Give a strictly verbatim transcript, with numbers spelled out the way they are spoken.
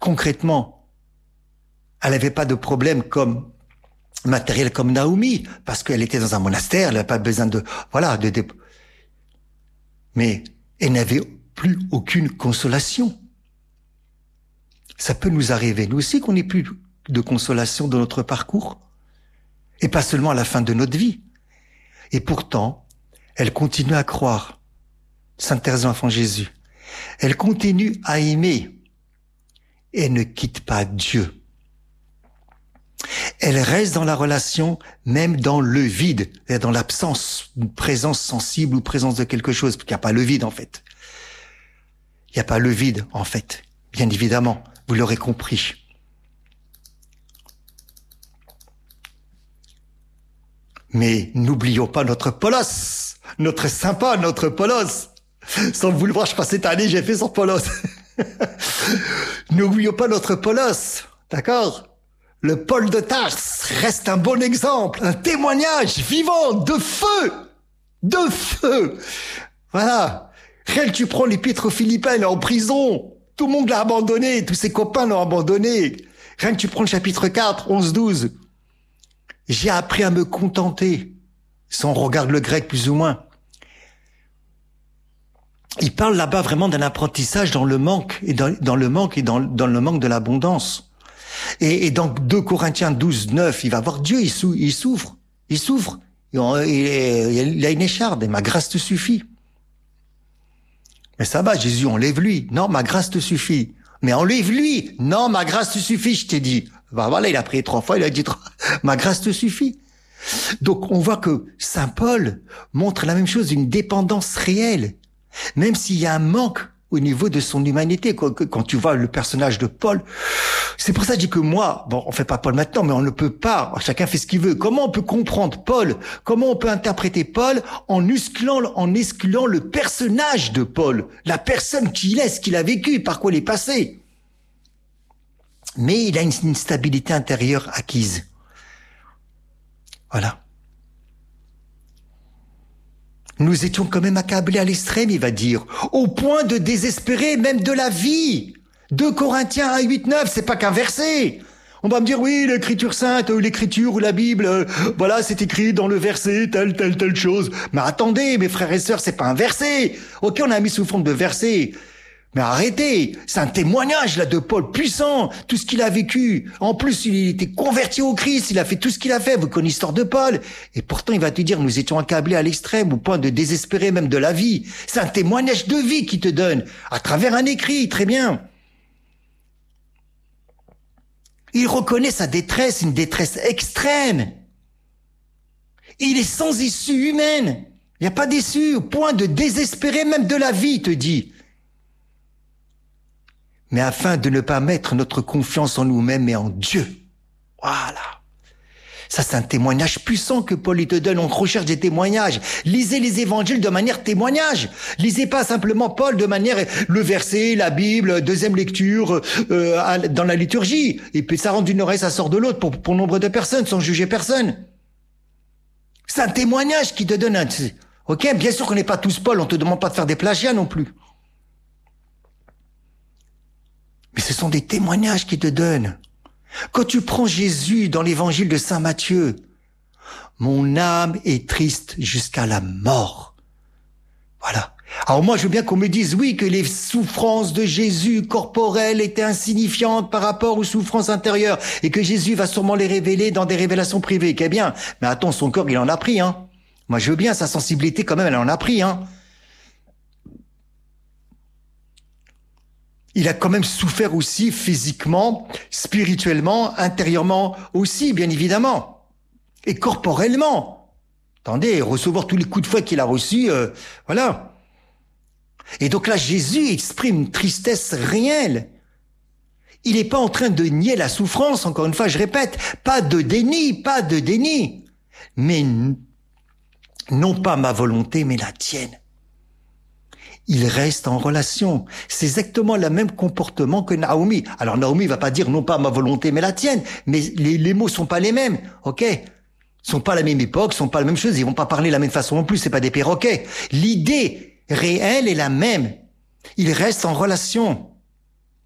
concrètement, elle n'avait pas de problème comme matériel comme Naomi, parce qu'elle était dans un monastère, elle n'avait pas besoin de, voilà, de, de, mais elle n'avait plus aucune consolation. Ça peut nous arriver, nous aussi, qu'on n'ait plus de consolation dans notre parcours, et pas seulement à la fin de notre vie. Et pourtant, elle continue à croire, Sainte Thérèse de l'Enfant Jésus. Elle continue à aimer, et elle ne quitte pas Dieu. Elle reste dans la relation, même dans le vide, dans l'absence, une présence sensible ou présence de quelque chose, parce qu'il n'y a pas le vide en fait. Il n'y a pas le vide en fait, bien évidemment, vous l'aurez compris. Mais n'oublions pas notre Paulos, notre sympa, notre Paulos. Sans vous le voir, je crois cette année, j'ai fait son Paulos. N'oublions pas notre Paulos, d'accord ? Le Paul de Tarse reste un bon exemple, un témoignage vivant de feu, de feu. Voilà. Rien que tu prends l'épître aux Philippiens, il est en prison. Tout le monde l'a abandonné, tous ses copains l'ont abandonné. Rien que tu prends le chapitre quatre, onze, douze. J'ai appris à me contenter. Si on regarde le grec plus ou moins. Il parle là-bas vraiment d'un apprentissage dans le manque et dans, dans le manque et dans, dans le manque de l'abondance. Et, et dans deux Corinthiens douze, neuf, il va voir Dieu, il, sou, il souffre, il souffre. Il, il, il a une écharde et ma grâce te suffit. Mais ça va, Jésus, enlève-lui. Non, ma grâce te suffit. Mais enlève-lui. Non, ma grâce te suffit, je t'ai dit. Ben voilà, il a prié trois fois, il a dit trois. Ma grâce te suffit. Donc on voit que Saint Paul montre la même chose, une dépendance réelle. Même s'il y a un manque au niveau de son humanité, quand tu vois le personnage de Paul, c'est pour ça que je dis que moi, bon, on fait pas Paul maintenant, mais on ne peut pas, chacun fait ce qu'il veut. Comment on peut comprendre Paul? Comment on peut interpréter Paul en excluant, en excluant le personnage de Paul, la personne qu'il est, ce qu'il a vécu, par quoi il est passé? Mais il a une, une stabilité intérieure acquise. Voilà. Nous étions quand même accablés à l'extrême, il va dire, au point de désespérer même de la vie. deux Corinthiens un, huit, neuf, c'est pas qu'un verset. On va me dire, oui, l'écriture sainte, l'écriture ou la Bible, euh, voilà, c'est écrit dans le verset, telle, telle, telle chose. Mais attendez, mes frères et sœurs, c'est pas un verset. Ok, on a mis sous forme de verset. Mais arrêtez, c'est un témoignage là de Paul puissant, tout ce qu'il a vécu. En plus, il était converti au Christ, il a fait tout ce qu'il a fait. Vous connaissez l'histoire de Paul. Et pourtant, il va te dire, nous étions accablés à l'extrême, au point de désespérer même de la vie. C'est un témoignage de vie qu'il te donne, à travers un écrit, très bien. Il reconnaît sa détresse, une détresse extrême. Il est sans issue humaine. Il n'y a pas d'issue, au point de désespérer même de la vie, il te dit. Mais afin de ne pas mettre notre confiance en nous-mêmes, mais en Dieu. Voilà. Ça, c'est un témoignage puissant que Paul il te donne. On recherche des témoignages. Lisez les évangiles de manière témoignage. Lisez pas simplement Paul de manière le verset, la Bible, deuxième lecture euh, dans la liturgie. Et puis ça rentre d'une oreille, ça sort de l'autre pour, pour nombre de personnes, sans juger personne. C'est un témoignage qui te donne un... Ok, bien sûr qu'on n'est pas tous Paul, on te demande pas de faire des plagiats non plus. Mais ce sont des témoignages qui te donnent. Quand tu prends Jésus dans l'évangile de Saint Matthieu, mon âme est triste jusqu'à la mort. Voilà. Alors moi, je veux bien qu'on me dise, oui, que les souffrances de Jésus corporelles étaient insignifiantes par rapport aux souffrances intérieures et que Jésus va sûrement les révéler dans des révélations privées. Qu'est bien. Mais attends, son corps, il en a pris, hein. Moi, je veux bien, sa sensibilité, quand même, elle en a pris, hein. Il a quand même souffert aussi physiquement, spirituellement, intérieurement aussi, bien évidemment. Et corporellement. Attendez, recevoir tous les coups de fouet qu'il a reçus, euh, voilà. Et donc là, Jésus exprime une tristesse réelle. Il n'est pas en train de nier la souffrance, encore une fois, je répète, pas de déni, pas de déni. Mais non pas ma volonté, mais la tienne. Il reste en relation. C'est exactement le même comportement que Naomi. Alors Naomi va pas dire non pas ma volonté mais la tienne, mais les, les mots sont pas les mêmes, ok? Sont pas la même époque, sont pas la même chose, ils vont pas parler de la même façon non plus, c'est pas des perroquets. L'idée réelle est la même. Il reste en relation.